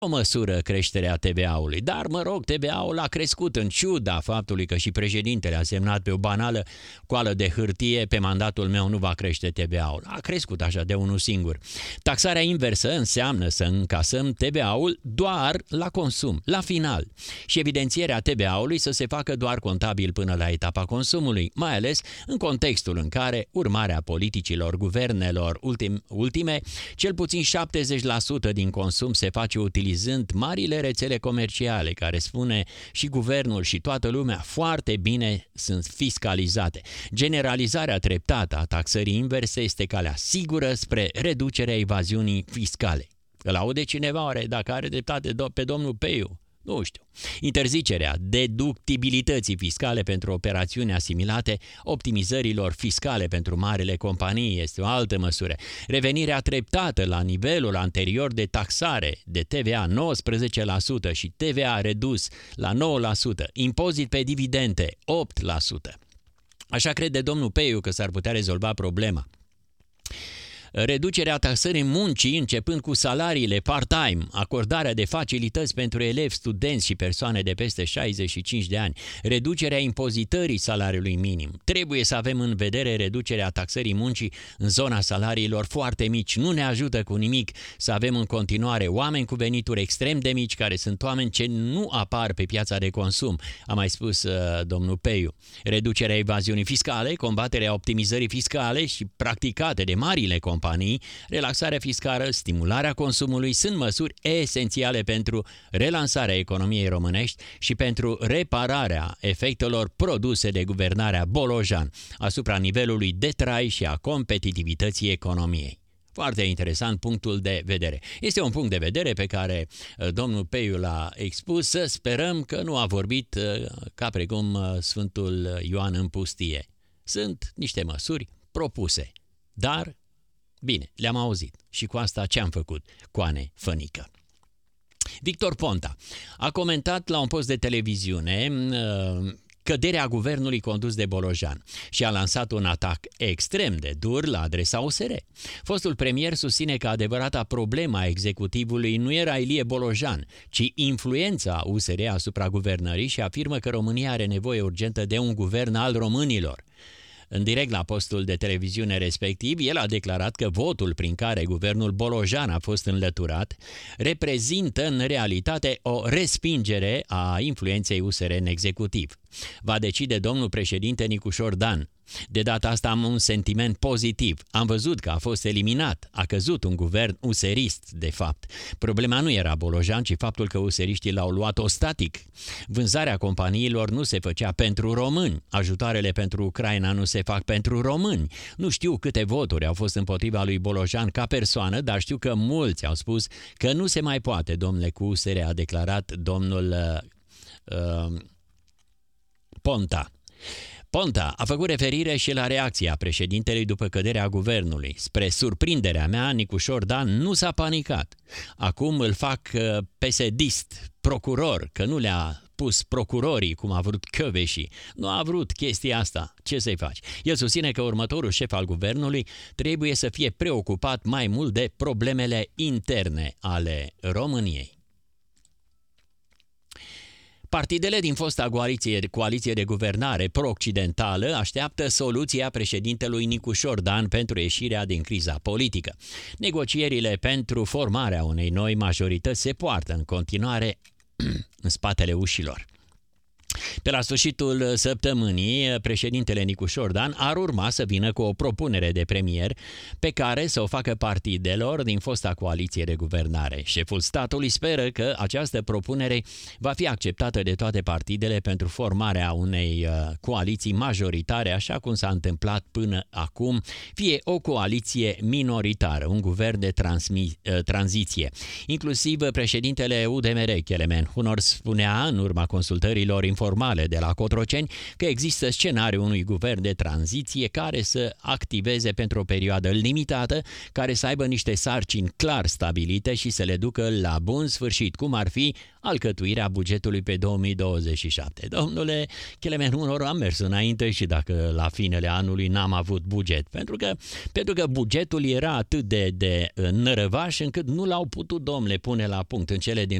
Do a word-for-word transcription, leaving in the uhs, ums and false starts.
o măsură creșterea T V A-ului, dar mă rog, T V A-ul a crescut în ciuda faptului că și președintele a semnat pe o banală coală de hârtie: pe mandatul meu nu va crește T V A-ul. A crescut așa de unul singur. Taxarea inversă înseamnă să încasăm T V A-ul doar la consum, la final, și evidențierea T V A-ului să se facă doar contabil până la etapa consumului, mai ales în contextul în care, urmare a politicilor guvernelor ultim, ultime, cel puțin șaptezeci la sută din consum se face utilizând marile rețele comerciale, care, spune și guvernul și toată lumea, foarte bine sunt fiscalizate. Generalizarea treptată a taxării inverse este calea sigură spre reducerea evaziunii fiscale. Îl aude cineva oare dacă are dreptate pe domnul Peiu? Nu știu. Interzicerea deductibilității fiscale pentru operațiuni asimilate optimizărilor fiscale pentru marile companii este o altă măsură. Revenirea treptată la nivelul anterior de taxare de T V A nouăsprezece la sută și T V A redus la nouă la sută, impozit pe dividende opt la sută. Așa crede domnul Peiu că s-ar putea rezolva problema. Reducerea taxării muncii începând cu salariile part-time, acordarea de facilități pentru elevi, studenți și persoane de peste șaizeci și cinci de ani, reducerea impozitării salariului minim. Trebuie să avem în vedere reducerea taxării muncii în zona salariilor foarte mici. Nu ne ajută cu nimic să avem în continuare oameni cu venituri extrem de mici, care sunt oameni ce nu apar pe piața de consum, a mai spus uh, domnul Peiu. Reducerea evaziunii fiscale, combaterea optimizării fiscale și practicate de marile companii, companii, relaxarea fiscală, stimularea consumului sunt măsuri esențiale pentru relansarea economiei românești și pentru repararea efectelor produse de guvernarea Bolojan asupra nivelului de trai și a competitivității economiei. Foarte interesant punctul de vedere. Este un punct de vedere pe care domnul Peiu l-a expus. Să sperăm că nu a vorbit ca precum Sfântul Ioan în pustie. Sunt niște măsuri propuse, dar bine, le-am auzit și cu asta ce-am făcut, coane fănică. Victor Ponta a comentat la un post de televiziune uh, căderea guvernului condus de Bolojan și a lansat un atac extrem de dur la adresa U S R. Fostul premier susține că adevărata problema a executivului nu era Ilie Bolojan, ci influența U S R asupra guvernării și afirmă că România are nevoie urgentă de un guvern al românilor. În direct la postul de televiziune respectiv, el a declarat că votul prin care guvernul Bolojan a fost înlăturat reprezintă în realitate o respingere a influenței U S R în executiv. Va decide domnul președinte Nicușor Dan. De data asta am un sentiment pozitiv. Am văzut că a fost eliminat, a căzut un guvern userist, de fapt. Problema nu era Bolojan, ci faptul că useriștii l-au luat ostatic. Vânzarea companiilor nu se făcea pentru români, ajutoarele pentru Ucraina nu se fac pentru români. Nu știu câte voturi au fost împotriva lui Bolojan ca persoană, dar știu că mulți au spus că nu se mai poate, domnule, cu U S R, a declarat domnul uh, uh, Ponta. Ponta a făcut referire și la reacția președintelui după căderea guvernului. Spre surprinderea mea, Nicușor Dan nu s-a panicat. Acum îl fac P S D-ist, procuror, că nu le-a pus procurorii cum a vrut Căveșii. Nu a vrut chestia asta. Ce să-i faci? El susține că următorul șef al guvernului trebuie să fie preocupat mai mult de problemele interne ale României. Partidele din fosta coaliție, coaliție de guvernare pro-occidentală așteaptă soluția președintelui Nicușor Dan pentru ieșirea din criza politică. Negocierile pentru formarea unei noi majorități se poartă în continuare în spatele ușilor. Pe la sfârșitul săptămânii, președintele Nicușor Dan ar urma să vină cu o propunere de premier pe care să o facă partidelor din fosta coaliție de guvernare. Șeful statului speră că această propunere va fi acceptată de toate partidele pentru formarea unei coaliții majoritare, așa cum s-a întâmplat până acum, fie o coaliție minoritară, un guvern de transmi- tranziție. Inclusiv președintele U D M R, Kelemen Hunor, spunea în urma consultărilor informații informale de la Cotroceni că există scenariul unui guvern de tranziție care să activeze pentru o perioadă limitată, care să aibă niște sarcini clar stabilite și să le ducă la bun sfârșit, cum ar fi alcătuirea bugetului pe două mii douăzeci și șapte. Domnule Chelemen, unor am mers înainte și dacă la finele anului n-am avut buget, pentru că, pentru că bugetul era atât de, de nărăvaș încât nu l-au putut, domnule, pune la punct în cele din